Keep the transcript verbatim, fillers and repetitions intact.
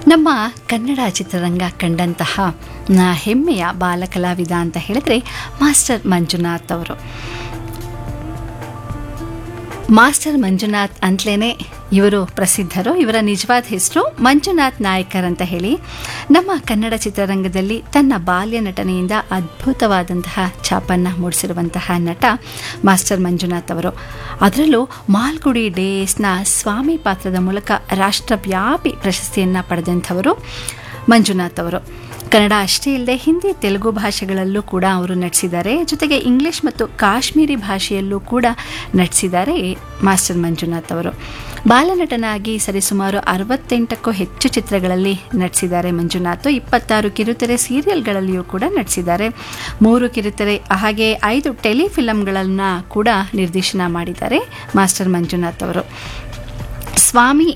ನಮ್ಮ ಕನ್ನಡ ಚಿತ್ರರಂಗ ಕಂಡಂತಹ ನ- ಹೆಮ್ಮೆಯ ಬಾಲಕಲಾವಿದ ಅಂತ ಹೇಳಿದ್ರೆ ಮಾಸ್ಟರ್ ಮಂಜುನಾಥ್ ಅವರು. ಮಾಸ್ಟರ್ ಮಂಜುನಾಥ್ ಅಂತಲೇ ಇವರು ಪ್ರಸಿದ್ಧರು. ಇವರ ನಿಜವಾದ ಹೆಸರು ಮಂಜುನಾಥ್ ನಾಯ್ಕರ್ ಅಂತ ಹೇಳಿ. ನಮ್ಮ ಕನ್ನಡ ಚಿತ್ರರಂಗದಲ್ಲಿ ತನ್ನ ಬಾಲ್ಯ ನಟನೆಯಿಂದ ಅದ್ಭುತವಾದಂತಹ ಛಾಪನ್ನು ಮೂಡಿಸಿರುವಂತಹ ನಟ ಮಾಸ್ಟರ್ ಮಂಜುನಾಥ್ ಅವರು. ಅದರಲ್ಲೂ ಮಾಲ್ಗುಡಿ ಡೇಸ್ನ ಸ್ವಾಮಿ ಪಾತ್ರದ ಮೂಲಕ ರಾಷ್ಟ್ರವ್ಯಾಪಿ ಪ್ರಶಸ್ತಿಯನ್ನು ಪಡೆದಂಥವರು ಮಂಜುನಾಥ್ ಅವರು. ಕನ್ನಡ ಅಷ್ಟೇ ಇಲ್ಲದೆ ಹಿಂದಿ, ತೆಲುಗು ಭಾಷೆಗಳಲ್ಲೂ ಕೂಡ ಅವರು ನಟಿಸಿದ್ದಾರೆ. ಜೊತೆಗೆ ಇಂಗ್ಲಿಷ್ ಮತ್ತು ಕಾಶ್ಮೀರಿ ಭಾಷೆಯಲ್ಲೂ ಕೂಡ ನಟಿಸಿದ್ದಾರೆ ಮಾಸ್ಟರ್ ಮಂಜುನಾಥ್ ಅವರು. ಬಾಲನಟನಾಗಿ ಸರಿಸುಮಾರು ಅರವತ್ತೆಂಟಕ್ಕೂ ಹೆಚ್ಚು ಚಿತ್ರಗಳಲ್ಲಿ ನಟಿಸಿದ್ದಾರೆ ಮಂಜುನಾಥ್. ಇಪ್ಪತ್ತಾರು ಕಿರುತೆರೆ ಸೀರಿಯಲ್ಗಳಲ್ಲಿಯೂ ಕೂಡ ನಟಿಸಿದ್ದಾರೆ. ಮೂರು ಕಿರುತೆರೆ ಹಾಗೆ ಐದು ಟೆಲಿಫಿಲಂಗಳನ್ನು ಕೂಡ ನಿರ್ದೇಶನ ಮಾಡಿದ್ದಾರೆ ಮಾಸ್ಟರ್ ಮಂಜುನಾಥ್ ಅವರು. ಸ್ವಾಮಿ